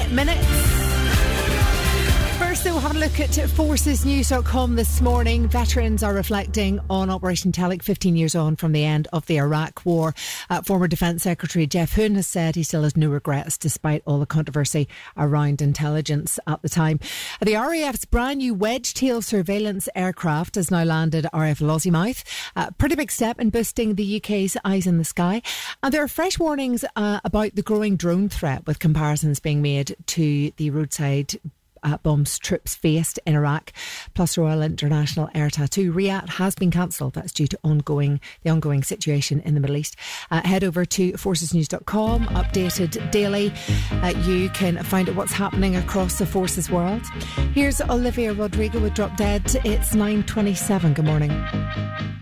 minutes. First, though, have a look at forcesnews.com this morning. Veterans are reflecting on Operation Telic 15 years on from the end of the Iraq War. Former Defence Secretary Geoff Hoon has said he still has no regrets despite all the controversy around intelligence at the time. The RAF's brand new wedge-tail surveillance aircraft has now landed at RAF Lossiemouth. Pretty big step in boosting the UK's eyes in the sky. And there are fresh warnings about the growing drone threat, with comparisons being made to the roadside bombs troops faced in Iraq, plus Royal International Air Tattoo. Riyadh has been cancelled. That's due to the ongoing situation in the Middle East. Head over to forcesnews.com, updated daily. You can find out what's happening across the forces world. Here's Olivia Rodrigo with Drop Dead. It's 9:27. Good morning.